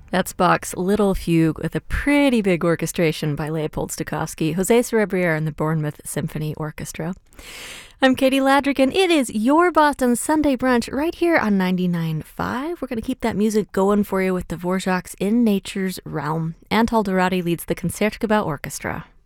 That's Bach's Little Fugue with a pretty big orchestration by Leopold Stokowski, Jose Cerebriere, and the Bournemouth Symphony Orchestra. I'm Katie Ladrick, and it is your Boston Sunday Brunch right here on 99.5. We're going to keep that music going for you with Dvorak's In Nature's Realm. Antal Dorati leads the Concertgebouw Orchestra.